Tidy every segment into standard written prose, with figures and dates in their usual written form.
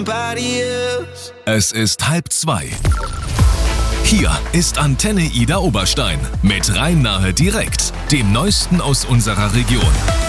Es ist 1:30. Hier ist Antenne Ida Oberstein mit Rhein-Nahe direkt, dem Neuesten aus unserer Region.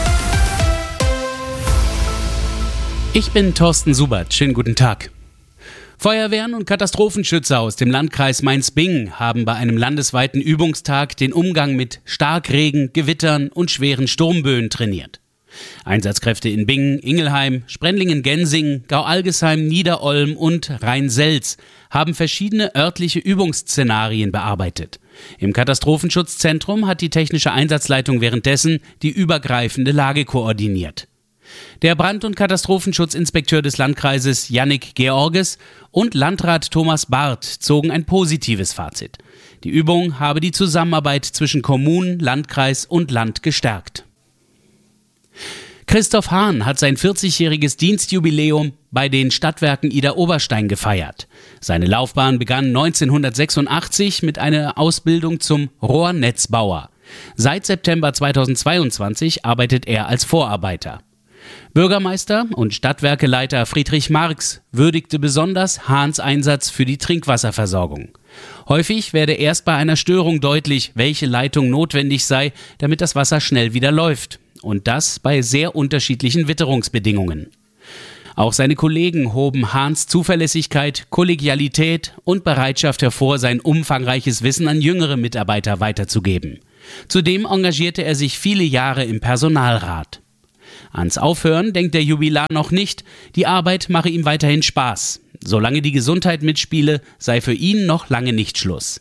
Ich bin Thorsten Subert. Schönen guten Tag. Feuerwehren und Katastrophenschützer aus dem Landkreis Mainz-Bingen haben bei einem landesweiten Übungstag den Umgang mit Starkregen, Gewittern und schweren Sturmböen trainiert. Einsatzkräfte in Bingen, Ingelheim, Sprendlingen-Gensingen, Gau-Algesheim, Niederolm und Rhein-Selz haben verschiedene örtliche Übungsszenarien bearbeitet. Im Katastrophenschutzzentrum hat die technische Einsatzleitung währenddessen die übergreifende Lage koordiniert. Der Brand- und Katastrophenschutzinspekteur des Landkreises Jannik Georges und Landrat Thomas Barth zogen ein positives Fazit. Die Übung habe die Zusammenarbeit zwischen Kommunen, Landkreis und Land gestärkt. Christoph Hahn hat sein 40-jähriges Dienstjubiläum bei den Stadtwerken Ida Oberstein gefeiert. Seine Laufbahn begann 1986 mit einer Ausbildung zum Rohrnetzbauer. Seit September 2022 arbeitet er als Vorarbeiter. Bürgermeister und Stadtwerkeleiter Friedrich Marx würdigte besonders Hahns Einsatz für die Trinkwasserversorgung. Häufig werde erst bei einer Störung deutlich, welche Leitung notwendig sei, damit das Wasser schnell wieder läuft. Und das bei sehr unterschiedlichen Witterungsbedingungen. Auch seine Kollegen hoben Hahns Zuverlässigkeit, Kollegialität und Bereitschaft hervor, sein umfangreiches Wissen an jüngere Mitarbeiter weiterzugeben. Zudem engagierte er sich viele Jahre im Personalrat. Ans Aufhören denkt der Jubilar noch nicht, die Arbeit mache ihm weiterhin Spaß. Solange die Gesundheit mitspiele, sei für ihn noch lange nicht Schluss.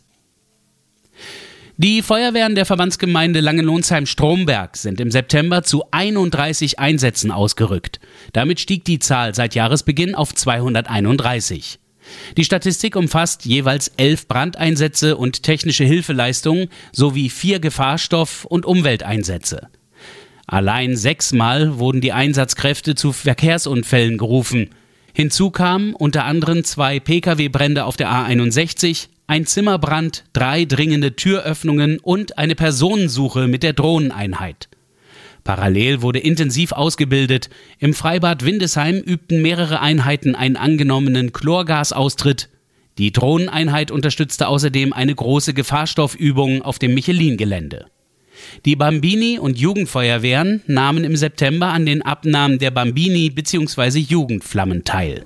Die Feuerwehren der Verbandsgemeinde Langenlonsheim-Stromberg sind im September zu 31 Einsätzen ausgerückt. Damit stieg die Zahl seit Jahresbeginn auf 231. Die Statistik umfasst jeweils 11 Brandeinsätze und technische Hilfeleistungen sowie 4 Gefahrstoff- und Umwelteinsätze. Allein 6-mal wurden die Einsatzkräfte zu Verkehrsunfällen gerufen. Hinzu kamen unter anderem 2 Pkw-Brände auf der A61, ein Zimmerbrand, 3 dringende Türöffnungen und eine Personensuche mit der Drohneneinheit. Parallel wurde intensiv ausgebildet. Im Freibad Windesheim übten mehrere Einheiten einen angenommenen Chlorgasaustritt. Die Drohneneinheit unterstützte außerdem eine große Gefahrstoffübung auf dem Michelin-Gelände. Die Bambini- und Jugendfeuerwehren nahmen im September an den Abnahmen der Bambini- bzw. Jugendflammen teil.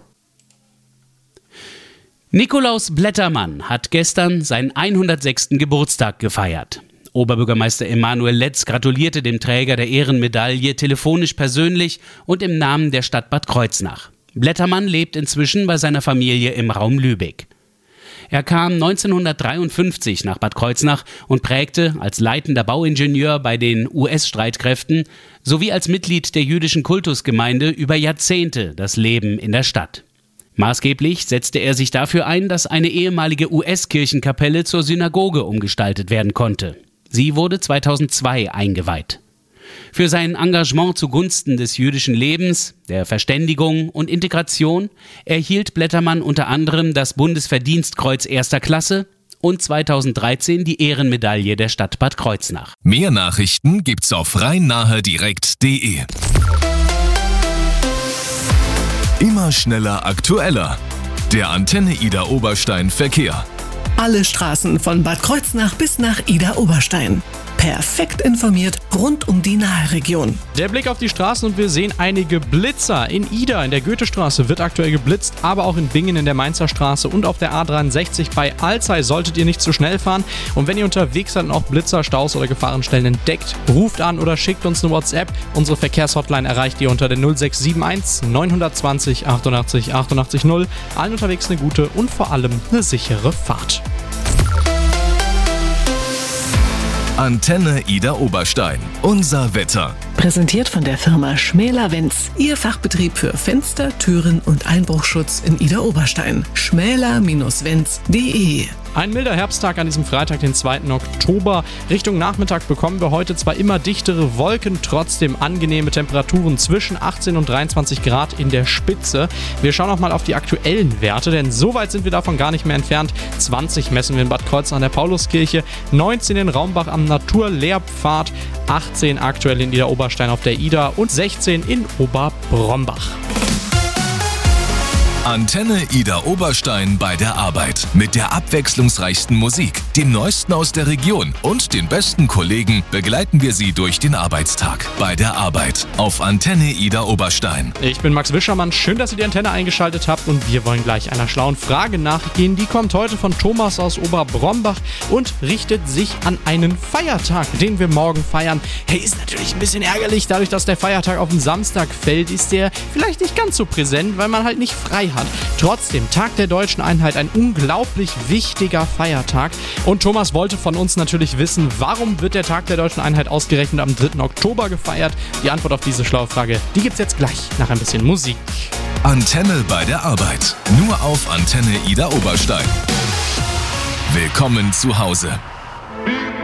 Nikolaus Blättermann hat gestern seinen 106. Geburtstag gefeiert. Oberbürgermeister Emanuel Letz gratulierte dem Träger der Ehrenmedaille telefonisch persönlich und im Namen der Stadt Bad Kreuznach. Blättermann lebt inzwischen bei seiner Familie im Raum Lübeck. Er kam 1953 nach Bad Kreuznach und prägte als leitender Bauingenieur bei den US-Streitkräften sowie als Mitglied der jüdischen Kultusgemeinde über Jahrzehnte das Leben in der Stadt. Maßgeblich setzte er sich dafür ein, dass eine ehemalige US-Kirchenkapelle zur Synagoge umgestaltet werden konnte. Sie wurde 2002 eingeweiht. Für sein Engagement zugunsten des jüdischen Lebens, der Verständigung und Integration erhielt Blättermann unter anderem das Bundesverdienstkreuz 1. Klasse und 2013 die Ehrenmedaille der Stadt Bad Kreuznach. Mehr Nachrichten gibt's auf rhein-nahe-direkt.de. Immer schneller, aktueller. Der Antenne Ida Oberstein Verkehr. Alle Straßen von Bad Kreuznach bis nach Ida Oberstein. Perfekt informiert rund um die Naheregion. Der Blick auf die Straßen und wir sehen einige Blitzer. In Ida, in der Goethestraße, wird aktuell geblitzt, aber auch in Bingen in der Mainzer Straße und auf der A63 bei Alzey solltet ihr nicht zu schnell fahren. Und wenn ihr unterwegs seid und auch Blitzer, Staus oder Gefahrenstellen entdeckt, ruft an oder schickt uns eine WhatsApp. Unsere Verkehrshotline erreicht ihr unter der 0671 920 88 88 0. Allen unterwegs eine gute und vor allem eine sichere Fahrt. Antenne Ida Oberstein. Unser Wetter. Präsentiert von der Firma Schmäler-Wenz. Ihr Fachbetrieb für Fenster, Türen und Einbruchschutz in Ida Oberstein. schmäler-wenz.de. Ein milder Herbsttag an diesem Freitag, den 2. Oktober. Richtung Nachmittag bekommen wir heute zwar immer dichtere Wolken, trotzdem angenehme Temperaturen zwischen 18 und 23 Grad in der Spitze. Wir schauen noch mal auf die aktuellen Werte, denn so weit sind wir davon gar nicht mehr entfernt. 20 messen wir in Bad Kreuznach an der Pauluskirche, 19 in Raumbach am Naturlehrpfad, 18 aktuell in Ida Oberstein auf der Ida und 16 in Oberbrombach. Antenne Ida Oberstein bei der Arbeit. Mit der abwechslungsreichsten Musik, dem Neuesten aus der Region und den besten Kollegen begleiten wir Sie durch den Arbeitstag. Bei der Arbeit auf Antenne Ida Oberstein. Ich bin Max Wischermann, schön, dass ihr die Antenne eingeschaltet habt und wir wollen gleich einer schlauen Frage nachgehen. Die kommt heute von Thomas aus Oberbrombach und richtet sich an einen Feiertag, den wir morgen feiern. Hey, ist natürlich ein bisschen ärgerlich, dadurch, dass der Feiertag auf den Samstag fällt, ist der vielleicht nicht ganz so präsent, weil man halt nicht frei hat. Trotzdem, Tag der Deutschen Einheit, ein unglaublich wichtiger Feiertag. Und Thomas wollte von uns natürlich wissen, warum wird der Tag der Deutschen Einheit ausgerechnet am 3. Oktober gefeiert? Die Antwort auf diese schlaue Frage, die gibt's jetzt gleich nach ein bisschen Musik. Antenne bei der Arbeit. Nur auf Antenne Ida Oberstein. Willkommen zu Hause.